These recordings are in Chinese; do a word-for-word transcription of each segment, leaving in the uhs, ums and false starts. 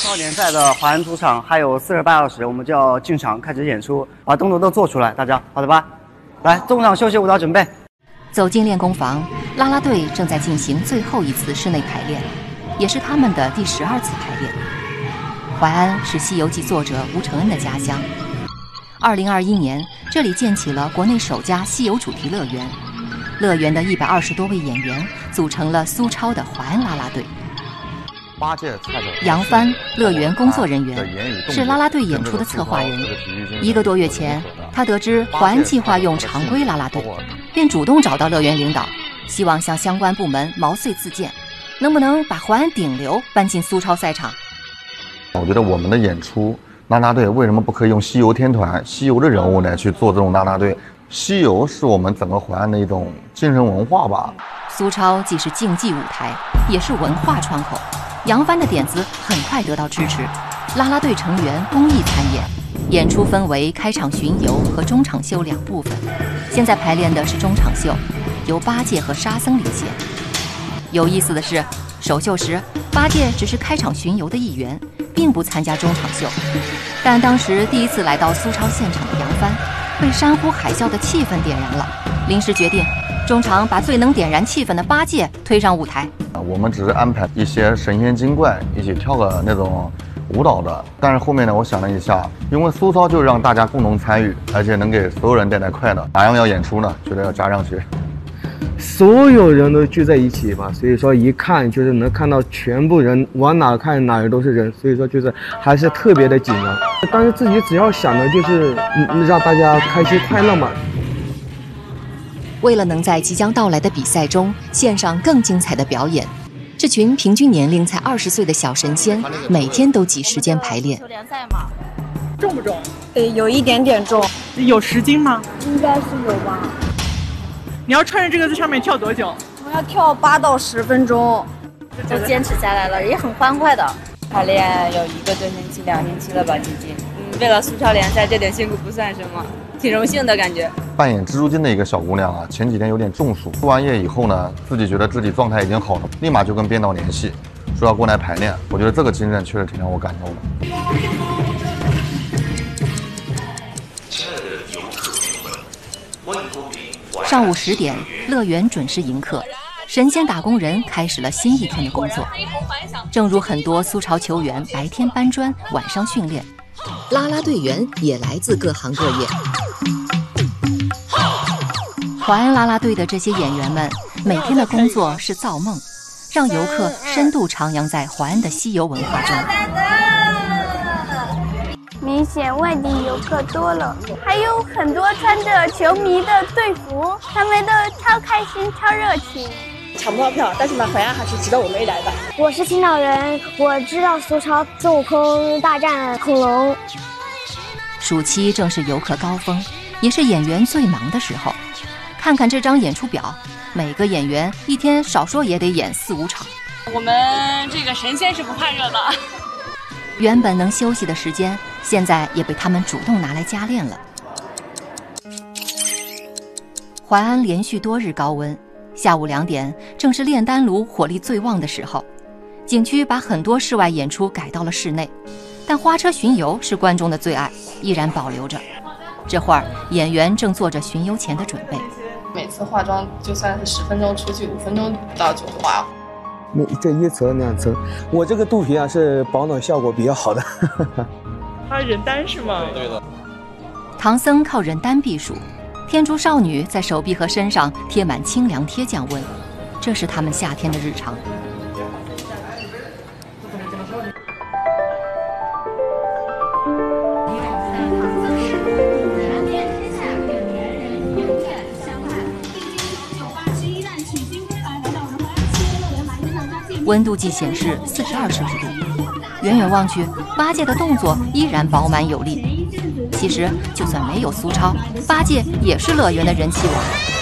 超联赛的华安主场还有四十八小时，我们就要进场开始演出，把动作都做出来，大家好的吧？来，中场休息舞蹈准备。 走进练功房，啦啦队正在进行最后一次室内排练，也是他们的第十二次排练。淮安是《西游记》作者吴承恩的家乡。二零二一年，这里建起了国内首家西游主题乐园。乐园的一百二十多位演员组成了苏超的淮安啦啦队。 八届菜的杨帆，乐园工作人员，是啦啦队演出的策划人。一个多月前，他得知淮安计划用常规啦啦队，便主动找到乐园领导，希望向相关部门毛遂自荐，能不能把淮安顶流搬进苏超赛场？ 我觉得我们的演出啦啦队为什么不可以用西游天团、西游的人物来去做这种啦啦队？西游是我们整个淮安的一种精神文化吧。 苏超既是竞技舞台，也是文化窗口。杨帆的点子很快得到支持，啦啦队成员公益参演，演出分为开场巡游和中场秀两部分。现在排练的是中场秀，由八戒和沙僧领衔。有意思的是，首秀时八戒只是开场巡游的一员，并不参加中场秀。但当时第一次来到苏超现场的杨帆，被山呼海啸的气氛点燃了，临时决定中场把最能点燃气氛的八戒推上舞台。 我们只是安排一些神仙精怪一起跳个那种舞蹈的，但是后面呢，我想了一下，因为苏超就让大家共同参与，而且能给所有人带来快乐，哪样要演出呢？觉得要加上去。 所有人都聚在一起吧，所以说一看就是能看到全部人，往哪看哪儿都是人，所以说就是还是特别的紧张。但是自己只要想的就是嗯让大家开心快乐嘛。 为了能在即将到来的比赛中献上更精彩的表演，这群平均年龄才二十岁的小神仙每天都挤时间排练。 联赛嘛， 重不重？ 呃，有一点点重。 有十斤吗？ 应该是有吧。 你要穿着这个在上面跳多久？ 我要跳八到十分钟，就坚持下来了，也很欢快的。 排练有一个多星期、两星期了吧，接近。嗯，为了苏超联赛，这点辛苦不算什么，挺荣幸的感觉。 扮演蜘蛛精的一个小姑娘啊，前几天有点中暑，出完夜以后呢，自己觉得自己状态已经好了，立马就跟编导联系，说要过来排练。我觉得这个精神确实挺让我感动的。 亲爱的游客朋友们，欢迎光临。 上午十点，乐园准时迎客，神仙打工人开始了新一天的工作。正如很多苏超球员白天搬砖，晚上训练，啦啦队员也来自各行各业。淮安啦啦队的这些演员们，每天的工作是造梦，让游客深度徜徉在淮安的西游文化中。 明显外地游客多了，还有很多穿着球迷的队服，他们都超开心、超热情。 抢不到票，但是呢，淮安还是值得我们一来的。 我是青岛人，我知道苏超孙悟空大战恐龙。 暑期正是游客高峰，也是演员最忙的时候。看看这张演出表，每个演员一天少说也得演四五场。 我们这个神仙是不怕热的。 原本能休息的时间，现在也被他们主动拿来加练了。淮安连续多日高温，下午两点正是炼丹炉火力最旺的时候。景区把很多室外演出改到了室内，但花车巡游是观众的最爱，依然保留着。这会儿演员正做着巡游前的准备。 每次化妆就算是十分钟出去，五分钟不到就化。 那这一层两层，我这个肚皮啊是保暖效果比较好的。 他人丹是吗？ 对的。 唐僧靠人丹避暑，天竺少女在手臂和身上贴满清凉贴降温，这是他们夏天的日常。温度计显示四十二摄氏度，远远望去，八戒的动作依然饱满有力。其实，就算没有苏超，八戒也是乐园的人气王。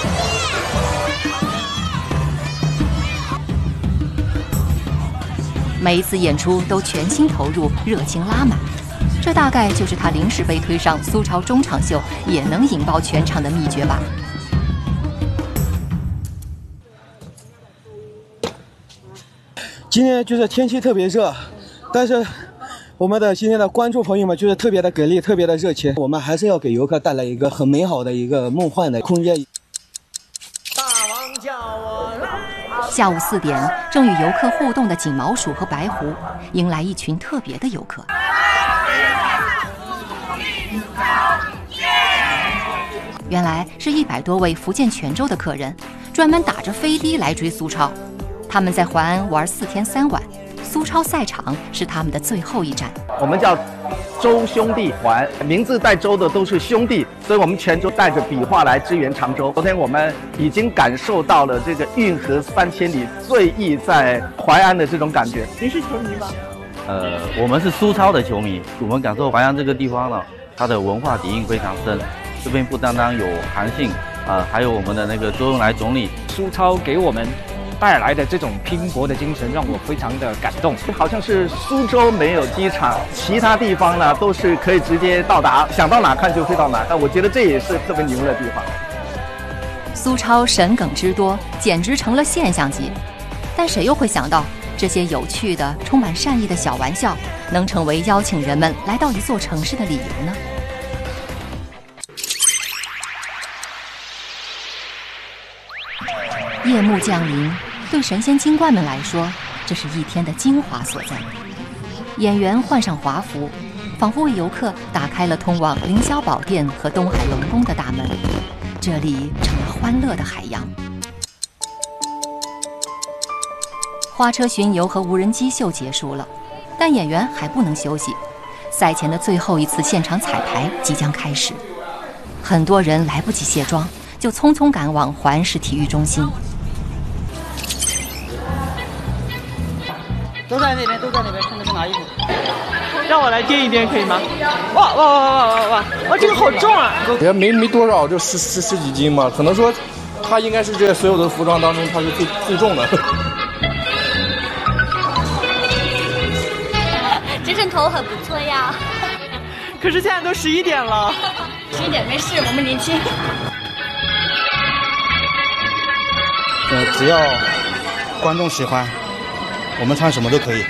每一次演出都全心投入，热情拉满，这大概就是他临时被推上苏超中场秀也能引爆全场的秘诀吧。 今天就是天气特别热，但是我们的今天的观众朋友们就是特别的给力，特别的热情。我们还是要给游客带来一个很美好的一个梦幻的空间。 下午四点，正与游客互动的锦毛鼠和白狐迎来一群特别的游客。原来是一百多位福建泉州的客人，专门打着飞的来追苏超。他们在淮安玩四天三晚，苏超赛场是他们的最后一站。 我们叫周兄弟环，名字带周的都是兄弟，所以我们泉州带着笔画来支援常州。昨天我们已经感受到了这个运河三千里，最意在淮安的这种感觉。 您是球迷吗？ 呃，我们是苏超的球迷，我们感受淮安这个地方呢，它的文化底蕴非常深。这边不单单有韩信啊、呃，还有我们的那个周恩来总理。 苏超给我们带来的这种拼搏的精神让我非常的感动。 好像是苏州没有机场，其他地方呢都是可以直接到达，想到哪看就飞到哪。但我觉得这也是特别牛的地方。 苏超神梗之多，简直成了现象级。但谁又会想到，这些有趣的、充满善意的小玩笑，能成为邀请人们来到一座城市的理由呢？夜幕降临，对神仙精怪们来说，这是一天的精华所在。演员换上华服，仿佛为游客打开了通往凌霄宝殿和东海龙宫的大门，这里成了欢乐的海洋。花车巡游和无人机秀结束了，但演员还不能休息，赛前的最后一次现场彩排即将开始。很多人来不及卸妆，就匆匆赶往淮安市体育中心。 都在那边，都在那边，看他们拿衣服。 让我来掂一掂可以吗？哇哇哇哇哇哇哇！哇，这个好重啊！ 也没没多少，就十十十几斤吧。可能说，它应该是这所有的服装当中，它是最最重的。 这身头很不错呀。 可是现在都十一点了。 十一点没事，我们年轻。 呃，只要观众喜欢，我们唱什么都可以。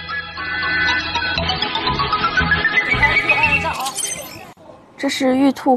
这是玉兔